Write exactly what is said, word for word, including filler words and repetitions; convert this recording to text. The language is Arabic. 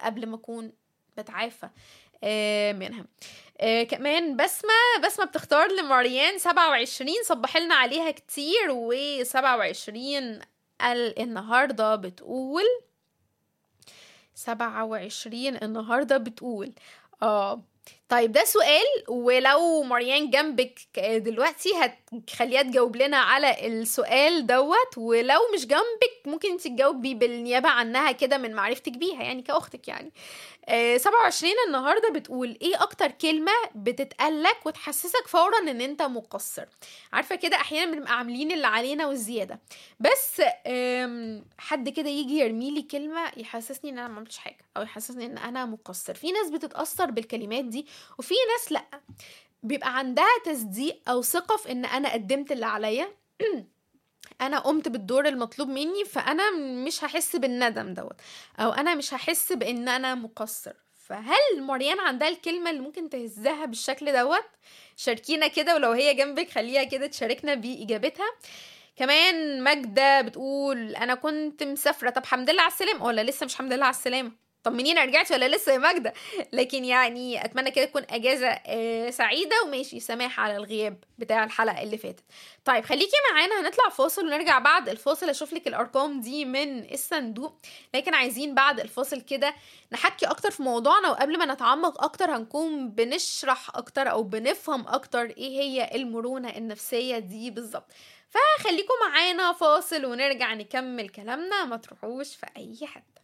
قبل ما اكون بتعافى آه منها. آه كمان بسمة بسمة بتختار لماريان سبعة وعشرين، صبح لنا عليها كتير. وسبعة وعشرين قال النهاردة بتقول سبعة وعشرين النهاردة بتقول اه طيب ده سؤال، ولو مريان جنبك دلوقتي هتخليها تجاوب لنا على السؤال دوت، ولو مش جنبك ممكن انت تجاوبي بالنيابة عنها كده من معرفتك بيها يعني كأختك يعني. آه سبعة وعشرين النهاردة بتقول ايه اكتر كلمة بتتقالك وتحسسك فورا ان انت مقصر؟ عارفة كده احيانا بنبقى عاملين اللي علينا والزيادة، بس حد كده يجي يرميلي كلمة يحسسني ان انا ما عملتش حاجة او يحسسني ان انا مقصر. في ناس بتتأثر بالكلمات دي وفي ناس لا، بيبقى عندها تصديق او ثقة في ان انا قدمت اللي عليا انا قمت بالدور المطلوب مني، فانا مش هحس بالندم دوت او انا مش هحس بان انا مقصر. فهل مريان عندها الكلمة اللي ممكن تهزها بالشكل دوت؟ شاركينا كده، ولو هي جنبك خليها كده تشاركنا بإجابتها. كمان ماجدة بتقول انا كنت مسافرة. طب حمد لله على السلامة ولا لسه مش حمد لله على السلامة؟ طمنينا رجعت ولا لسه يا ماجدة؟ لكن يعني اتمنى كده تكون اجازة آه سعيدة، وماشي سماح على الغياب بتاع الحلقة اللي فاتت. طيب خليكي معانا، هنطلع فاصل ونرجع بعد الفاصل اشوف لك الارقام دي من الصندوق. لكن عايزين بعد الفاصل كده نحكي اكتر في موضوعنا، وقبل ما نتعمق اكتر هنكون بنشرح اكتر او بنفهم اكتر ايه هي المرونة النفسية دي بالظبط. فخليكم معانا فاصل ونرجع نكمل كلامنا، ما تروحوش في اي حته.